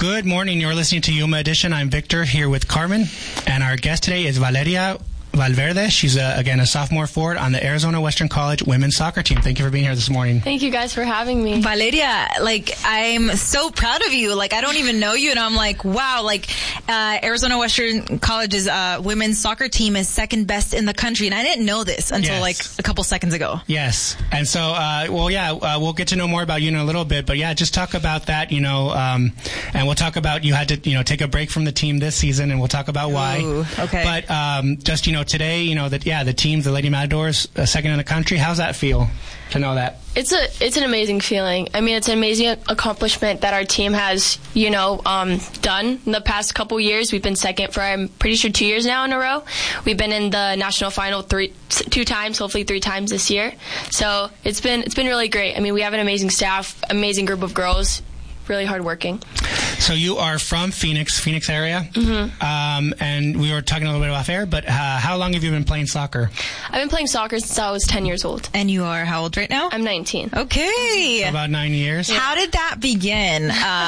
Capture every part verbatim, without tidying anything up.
Good morning. You're listening to Yuma Edition. I'm Victor here with Carmen, and our guest today is Valeria Valverde. She's, a, again, a sophomore forward on the Arizona Western College women's soccer team. Thank you for being here this morning. Thank you guys for having me. Valeria, like, I'm so proud of you. Like, I don't even know you, and I'm like, wow, like, uh, Arizona Western College's uh, women's soccer team is second best in the country, and I didn't know this until, yes. like, a couple seconds ago. Yes. And so, uh, well, yeah, uh, we'll get to know more about you in a little bit, but yeah, just talk about that, you know, um, and we'll talk about you had to, you know, take a break from the team this season, and we'll talk about why. Ooh, okay. But um, just, you know, today, you know, that yeah, the teams, the Lady Matadors, uh, second in the country. How's that feel to know that? It's a it's an amazing feeling. I mean, it's an amazing accomplishment that our team has, you know, um, done in the past couple years. We've been second for, I'm pretty sure, two years now in a row. We've been in the national final three, two times, hopefully three times this year. So it's been it's been really great. I mean, we have an amazing staff, amazing group of girls, really hardworking. So you are from Phoenix, Phoenix area, mm-hmm. um, and we were talking a little bit off air, but uh, how long have you been playing soccer? I've been playing soccer since I was ten years old. And you are how old right now? I'm nineteen. Okay. So about nine years. Yeah. How did that begin?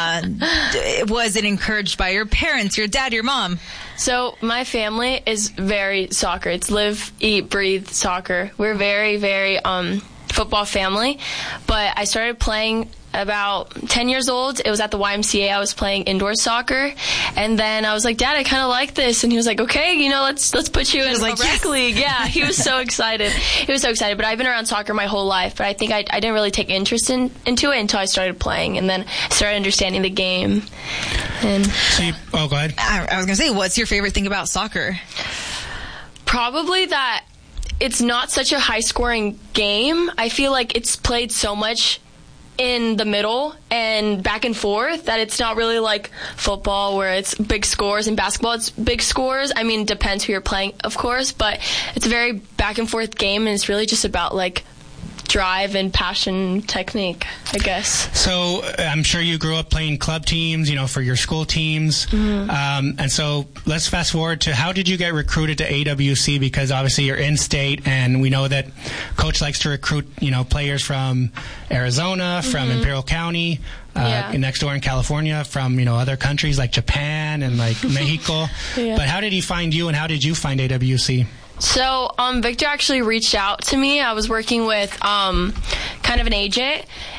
Uh, was it encouraged by your parents, your dad, your mom? So my family is very soccer. It's live, eat, breathe soccer. We're very, very um, football family, but I started playing about ten years old. It was at the Y M C A. I was playing indoor soccer, and then I was like, Dad, I kind of like this, and he was like, okay, you know, let's let's put you in a like, rec yes. league. Yeah, he was so excited. He was so excited. But I've been around soccer my whole life, but I think I, I didn't really take interest in into it until I started playing, and then started understanding the game. And so you, oh, go ahead. I, I was gonna say, what's your favorite thing about soccer? Probably that it's not such a high-scoring game. I feel like it's played so much in the middle and back and forth that it's not really like football where it's big scores, and basketball it's big scores. I mean, it depends who you're playing, of course, but it's a very back and forth game, and it's really just about like drive and passion, technique, I guess. So I'm sure you grew up playing club teams, you know, for your school teams. Mm-hmm. Um, and so let's fast forward to how did you get recruited to A W C? Because obviously you're in state, and we know that Coach likes to recruit, you know, players from Arizona, from mm-hmm. Imperial County, uh, yeah. next door in California, from, you know, other countries like Japan and like Mexico. Yeah. But how did he find you, and how did you find A W C? So, um, Victor actually reached out to me. I was working with, um, kind of an agent,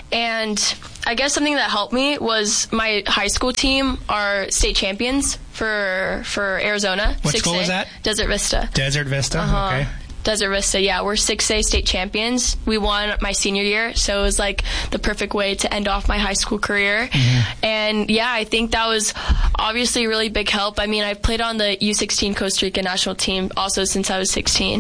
and I guess something that helped me was my high school team are state champions for, for Arizona. What six A. school was that? Desert Vista. Desert Vista, uh-huh. Okay. Desert Vista, yeah. We're six A state champions. We won my senior year, so it was like the perfect way to end off my high school career. Mm-hmm. And yeah, I think that was obviously a really big help. I mean, I've played on the U sixteen Costa Rica national team also since I was sixteen.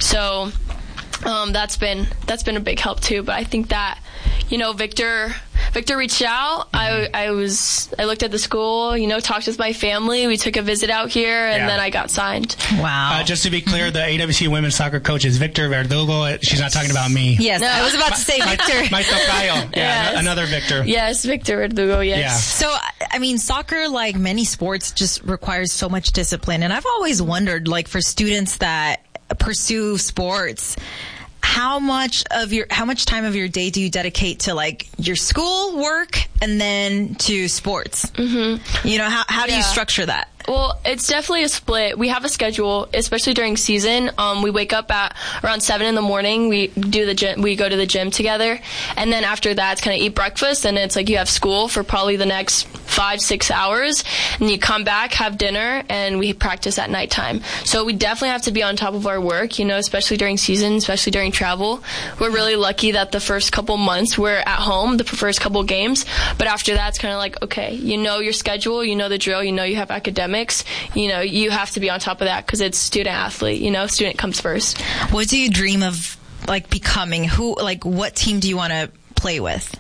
So um, that's been that's been a big help too. But I think that, you know, Victor Victor reached out. I, I was I looked at the school, you know, talked with my family. We took a visit out here, and yeah. then I got signed. Wow. Uh, just to be clear, the A W C women's soccer coach is Victor Verdugo. She's not talking about me. Yes, no. I was about to say Victor. My tocayo. Yeah, yes. Another Victor. Yes, Victor Verdugo, yes. Yeah. So, I mean, soccer, like many sports, just requires so much discipline. And I've always wondered, like, for students that pursue sports, how much of your how much time of your day do you dedicate to like your school work and then to sports? Mm-hmm. You know, how how do yeah. you structure that? Well, it's definitely a split. We have a schedule, especially during season. Um, we wake up at around seven in the morning. We do the gym, we go to the gym together, and then after that, it's kind of eat breakfast, and it's like you have school for probably the next five, six hours, and you come back, have dinner, and we practice at nighttime. So we definitely have to be on top of our work, you know, especially during season, especially during travel. We're really lucky that the first couple months we're at home, the first couple games, but after that, it's kind of like, okay, you know your schedule, you know the drill, you know you have academics. You know, you have to be on top of that because it's student athlete, you know, student comes first. What do you dream of, like, becoming? Who, like, what team do you want to play with?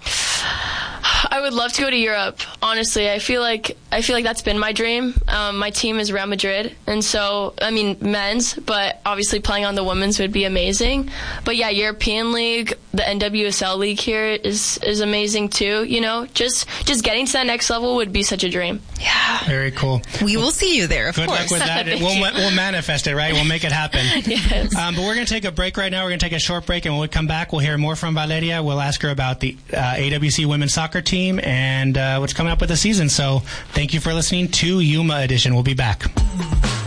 I would love to go to Europe. Honestly, I feel like I feel like that's been my dream. Um, my team is Real Madrid, and so I mean men's, but obviously playing on the women's would be amazing. But yeah, European League, the N W S L League here is is amazing too. You know, just just getting to that next level would be such a dream. Yeah, very cool. We will see you there, of Good course. luck with that. we'll, we'll manifest it, right? We'll make it happen. Yes. Um, but we're going to take a break right now. We're going to take a short break, and when we come back, we'll hear more from Valeria. We'll ask her about the uh, A W C women's soccer team and uh, what's coming coming up with the season. So thank you for listening to Yuma Edition. We'll be back.